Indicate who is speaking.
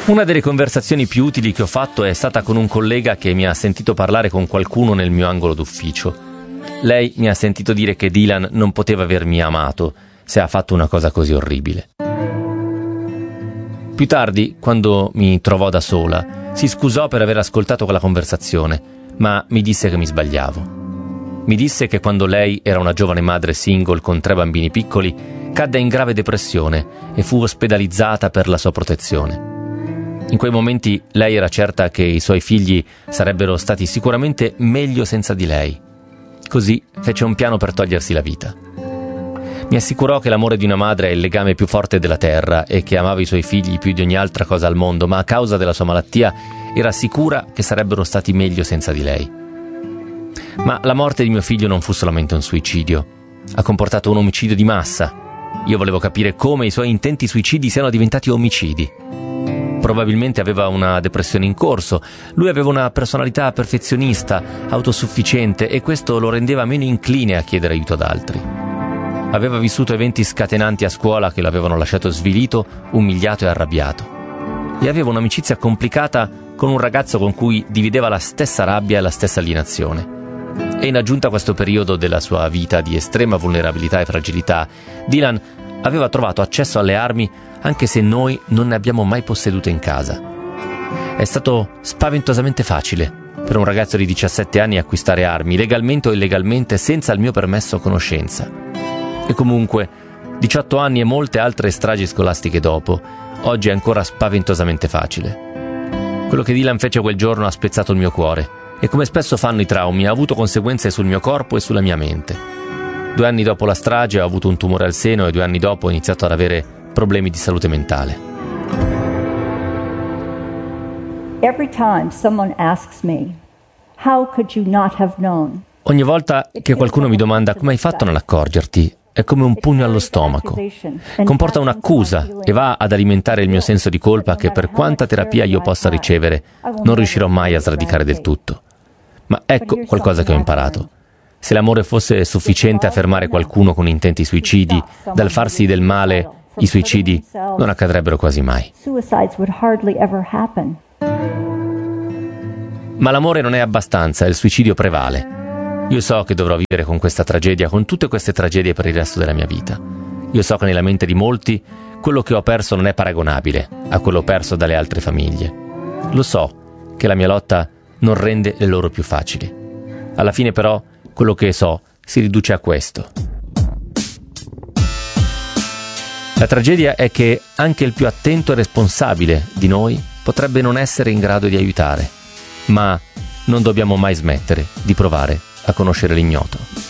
Speaker 1: Una delle conversazioni più utili che ho fatto è stata con un collega che mi ha sentito parlare con qualcuno nel mio angolo d'ufficio. Lei mi ha sentito dire che Dylan non poteva avermi amato se ha fatto una cosa così orribile. Più tardi, quando mi trovò da sola, si scusò per aver ascoltato quella conversazione, ma mi disse che mi sbagliavo. Mi disse che quando lei era una giovane madre single con 3 bambini piccoli, cadde in grave depressione e fu ospedalizzata per la sua protezione. In quei momenti lei era certa che i suoi figli sarebbero stati sicuramente meglio senza di lei. Così fece un piano per togliersi la vita. Mi assicurò che l'amore di una madre è il legame più forte della terra e che amava i suoi figli più di ogni altra cosa al mondo, ma a causa della sua malattia era sicura che sarebbero stati meglio senza di lei. Ma la morte di mio figlio non fu solamente un suicidio. Ha comportato un omicidio di massa. Io volevo capire come i suoi intenti suicidi siano diventati omicidi. Probabilmente aveva una depressione in corso, lui aveva una personalità perfezionista, autosufficiente e questo lo rendeva meno incline a chiedere aiuto ad altri. Aveva vissuto eventi scatenanti a scuola che l'avevano lasciato svilito, umiliato e arrabbiato. E aveva un'amicizia complicata con un ragazzo con cui divideva la stessa rabbia e la stessa alienazione. E in aggiunta a questo periodo della sua vita di estrema vulnerabilità e fragilità, Dylan aveva trovato accesso alle armi anche se noi non ne abbiamo mai possedute in casa. È stato spaventosamente facile per un ragazzo di 17 anni acquistare armi, legalmente o illegalmente, senza il mio permesso o conoscenza. E comunque, 18 anni e molte altre stragi scolastiche dopo, oggi è ancora spaventosamente facile. Quello che Dylan fece quel giorno ha spezzato il mio cuore e, come spesso fanno i traumi, ha avuto conseguenze sul mio corpo e sulla mia mente. 2 anni dopo la strage ho avuto un tumore al seno e 2 anni dopo ho iniziato ad avere problemi di salute mentale.
Speaker 2: Every time someone asks me, how could you not have known?
Speaker 1: Ogni volta che qualcuno mi domanda come hai fatto a non accorgerti, è come un pugno allo stomaco. Comporta un'accusa e va ad alimentare il mio senso di colpa che, per quanta terapia io possa ricevere, non riuscirò mai a sradicare del tutto. Ma ecco qualcosa che ho imparato. Se l'amore fosse sufficiente a fermare qualcuno con intenti suicidi, dal farsi del male, i suicidi non accadrebbero quasi mai. Ma l'amore non è abbastanza, il suicidio prevale. Io so che dovrò vivere con questa tragedia, con tutte queste tragedie per il resto della mia vita. Io so che nella mente di molti quello che ho perso non è paragonabile a quello perso dalle altre famiglie. Lo so che la mia lotta non rende le loro più facili. Alla fine però quello che so si riduce a questo. La tragedia è che anche il più attento e responsabile di noi potrebbe non essere in grado di aiutare, ma non dobbiamo mai smettere di provare a conoscere l'ignoto.